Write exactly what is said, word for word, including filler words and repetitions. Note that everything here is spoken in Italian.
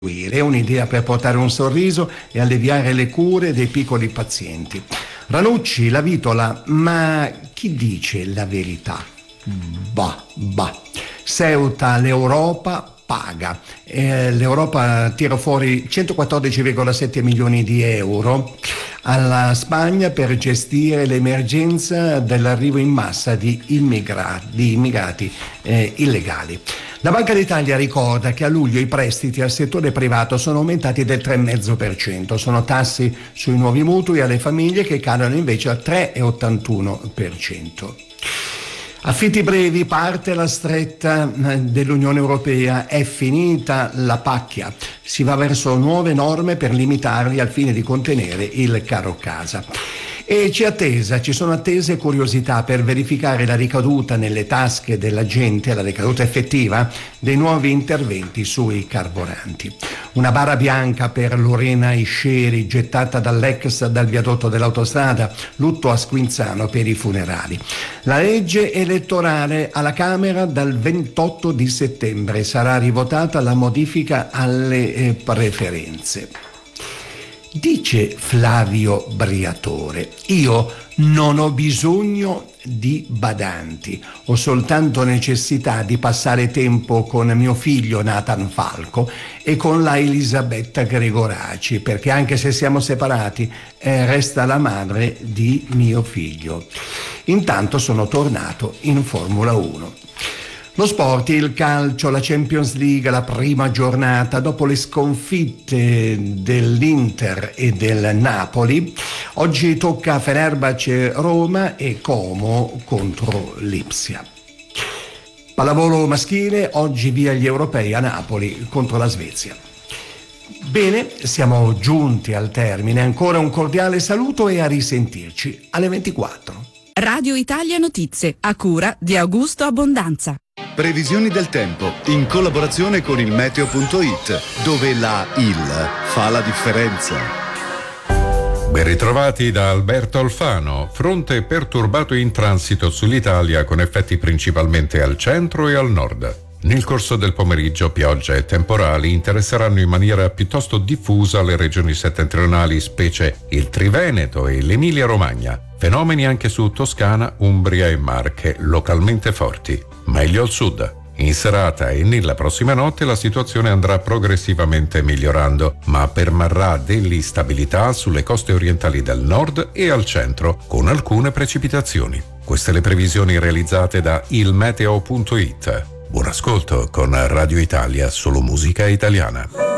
È un'idea per portare un sorriso e alleviare le cure dei piccoli pazienti. Ranucci, la vitola, ma chi dice la verità? Bah, bah. Ceuta, l'Europa paga. Eh, L'Europa tira fuori centoquattordici virgola sette milioni di euro alla Spagna per gestire l'emergenza dell'arrivo in massa di immigrati, di immigrati eh, illegali. La Banca d'Italia ricorda che a luglio i prestiti al settore privato sono aumentati del tre virgola cinque per cento, sono tassi sui nuovi mutui alle famiglie che cadono invece al tre virgola ottantuno per cento. Affitti brevi, parte la stretta dell'Unione Europea, è finita la pacchia, si va verso nuove norme per limitarli al fine di contenere il caro casa. E ci attesa, ci sono attese curiosità per verificare la ricaduta nelle tasche della gente, la ricaduta effettiva dei nuovi interventi sui carburanti. Una bara bianca per Lorena Isceri, gettata dall'ex dal viadotto dell'autostrada, lutto a Squinzano per i funerali. La legge elettorale alla Camera dal ventotto di settembre sarà rivotata la modifica alle eh, preferenze. Dice Flavio Briatore: io non ho bisogno di badanti, ho soltanto necessità di passare tempo con mio figlio Nathan Falco e con la Elisabetta Gregoraci, perché anche se siamo separati eh, resta la madre di mio figlio. Intanto sono tornato in Formula uno. Lo sport, il calcio, la Champions League, la prima giornata, dopo le sconfitte dell'Inter e del Napoli, oggi tocca Fenerbahce Roma e Como contro l'Ipsia. Pallavolo maschile, oggi via gli europei a Napoli contro la Svezia. Bene, siamo giunti al termine, ancora un cordiale saluto e a risentirci alle ventiquattro. Radio Italia Notizie, a cura di Augusto Abbondanza. Previsioni del tempo in collaborazione con il meteo punto it, dove la I L fa la differenza. Ben ritrovati da Alberto Alfano. Fronte perturbato in transito sull'Italia con effetti principalmente al centro e al nord. Nel corso del pomeriggio piogge e temporali interesseranno in maniera piuttosto diffusa le regioni settentrionali, specie il Triveneto e l'Emilia-Romagna. Fenomeni anche su Toscana, Umbria e Marche, localmente forti. Meglio al sud. In serata e nella prossima notte la situazione andrà progressivamente migliorando, ma permarrà dell'instabilità sulle coste orientali del nord e al centro, con alcune precipitazioni. Queste le previsioni realizzate da il meteo punto it. Buon ascolto con Radio Italia, solo musica italiana.